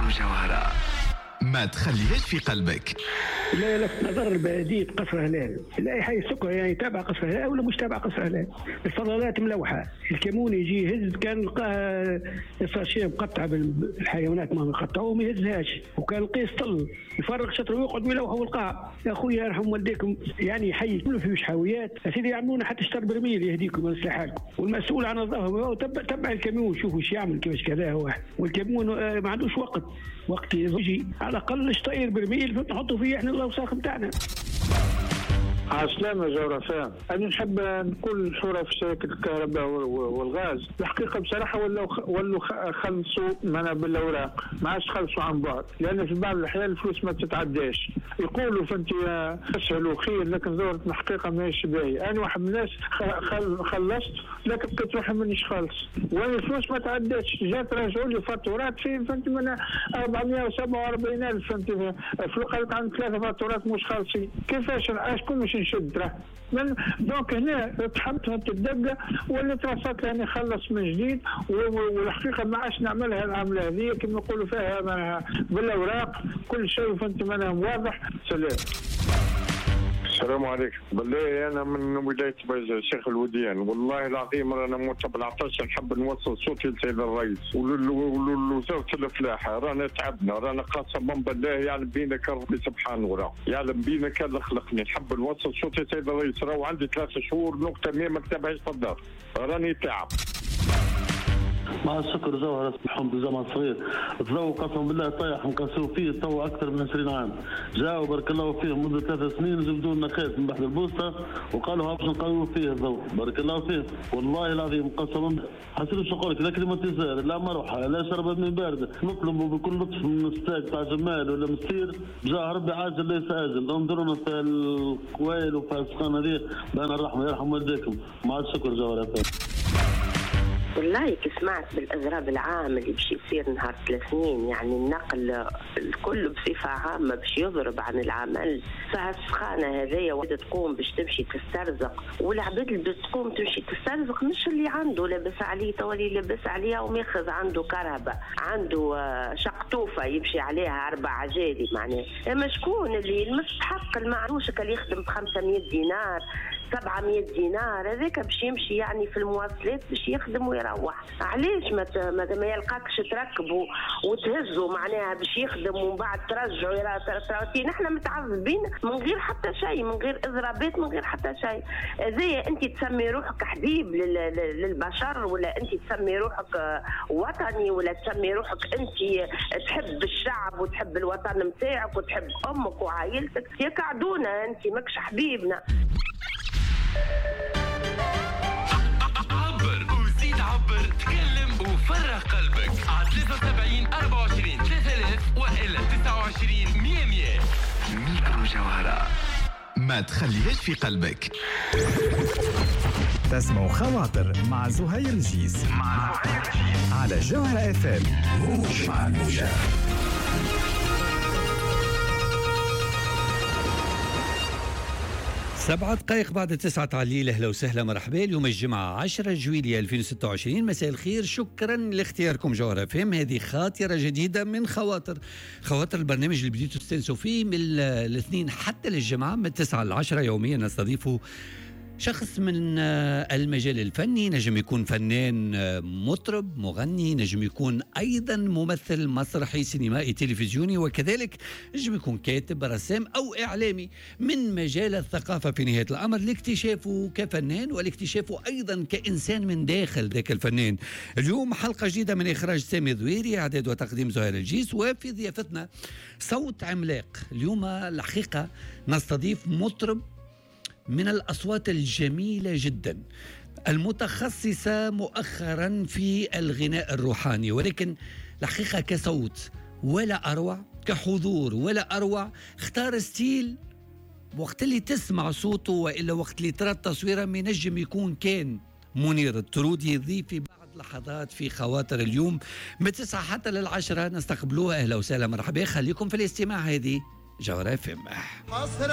جوهرة ما تخليهاش في قلبك. لا لفت نظر بهدية قصر هلال، لا حي سكر يعني تابع قصر هلال ولا مش تابع قصر هلال. الفضلات ملوحة، الكمون يجي يهز، كان صار شيء مقطع بالحيوانات ما يقطعوه وما يهزهاش، وكان القيس طل يفرغ شطره ويقعد ملوحة والقاع. يا خويا يرحم والديكم يعني حي كله فيه شحاويات يا سيدي، يعملونا حتى اشتر برميل يهديكم يصلح حالكم. والمسؤول عن الظهر تبع الكميون شوفوا ايش يعمل كيفاش كذا هو، والكمون ما عندوش وقت يجي على الاقل اشطير برميل نحطوا فيه احنا الاوساخ بتاعنا. عسلامة جورفان، أنا نحب نقول الحورة في شركة الكهرباء والغاز. الحقيقة بصراحة ولوا خلصوا معنا بالأوراق، ما عادش خلصوا عن بعض، لأن في بعض الأحيان الفلوس ما تتعداش. يقولوا فأنت تسهلوا خير، لكن ظهرت الحقيقة ماهيش باهية. أنا واحد من الناس خلصت لكن لقيت روحي مانيش خالص، وأنا الفلوس ما تعداش. جات رجعوا لي فاتورات فين فهمت من 447,000 فهمت، قالت عن 3 فاتورات مش خالصين. كيفاش شكون مش نشد راه من دونك هنا تحمت الدقه ولات راسات يعني خلص من جديد. والحقيقه ما عادش نعملها العمله هذه كما نقولوا فيها بالاوراق كل شيء فهمت منها واضح. سلام. السلام عليكم. بالله انا من ولايه الشيخ الوديان، والله العظيم رانا موت بالعطش، نحب نوصل صوتي لسيد الرئيس ولوزاره الفلاحه. رانا تعبنا، رانا قسما بالله يعلم بينك ربي سبحانه وتعالى، يعلم بينك اللي خلقني. نحب نوصل صوتي لسيد الرئيس، راهو عندي 3 شهور نقطه ما مكتبهاش في الدار، راني تعب. مع الشكر جوهرة الحمد زمان صغير تزوج قسم بالله طايح مكسروا فيه تو أكثر من 20 عام. جاءوا بارك الله فيهم منذ 3 سنين جبدوا لنا خيط من بحر البوسطة وقالوا باش نقووا فيه الضوء بارك الله فيهم. والله العظيم قسما حسيت شو نقول لك لا كليماتيزير لا مروحة لا شربة من باردة، نطلبوا بكل لطف من ستاك تاع جمال ولا مستير بجاه ربي عاجل ليس آجل. انظرونا في القويل وفي السخانة هذه بأنا الرحمة يرحم والديكم. مع الشكر جوهرة. والله سمعت بالأضراب العام اللي باش يصير نهار 3 سنين، يعني النقل الكل بصفة عامة باش يضرب عن العمل. ساعة السخانة هذيا وحدة تقوم باش تمشي تسترزق، والعباد اللي تقوم تمشي تسترزق مش اللي عنده لابس عليه تولي لابس عليها وماخذ عنده كهرباء، عنده شقطوفة يمشي عليها 4 عجالي معناه. اما شكون اللي المستحق المعروشك اللي يخدم ب500 دينار 700 دينار هذاك باش يمشي يعني في المواصلات باش يخدم ويروح. علاش ما يلقاكش تركبوا وتهزوا معناها باش يخدم ومن بعد ترجعوا يرى نحن متعذبين من غير حتى شيء، من غير اضرابات، من غير حتى شيء. هذايا انت تسمي روحك حبيب للبشر، ولا انت تسمي روحك وطني، ولا تسمي روحك انت تحب الشعب وتحب الوطن نتاعك وتحب امك وعائلتك؟ يا كعدونا انت ماكش حبيبنا. عبر وزيد عبر، تكلم وفرغ قلبك على 73 24 3000 وإلا 29 100. ميكرو جوهرة ما تخليهاش في قلبك. تسمع خواطر مع زهير الجيز على جوهرة FM. موج مع الموجة. 7 دقائق بعد 9 عليل. اهلا وسهلا مرحبا. اليوم الجمعة 10 جويلية 2026. مساء الخير، شكرا لاختياركم جوهرة FM. هذه خاطرة جديدة من خواطر البرنامج اللي بديتوا تستنسوا فيه من الاثنين حتى للجمعة من 9 ل 10 يوميا. نستضيفوا شخص من المجال الفني، نجم يكون فنان مطرب مغني، نجم يكون أيضا ممثل مسرحي سينمائي تلفزيوني، وكذلك نجم يكون كاتب رسام أو إعلامي من مجال الثقافة في نهاية الأمر، لاكتشافه كفنان والاكتشافه أيضا كإنسان من داخل ذاك الفنان. اليوم حلقة جديدة من إخراج سامي ذويري، إعداد وتقديم زهير الجيس، وفي ضيافتنا صوت عملاق. اليوم الحقيقة نستضيف مطرب من الأصوات الجميلة جدا المتخصصة مؤخرا في الغناء الروحاني، ولكن الحقيقة كصوت ولا أروع، كحضور ولا أروع. اختار ستيل وقت اللي تسمع صوته وإلا وقت اللي ترى التصويرة ما ينجم يكون كان منير الطرودي يضيف في بعض لحظات في خواطر اليوم من 9 حتى لل10. نستقبلوها. أهلا وسهلا مرحبا، خليكم في الاستماع. هذه جوهرة FM.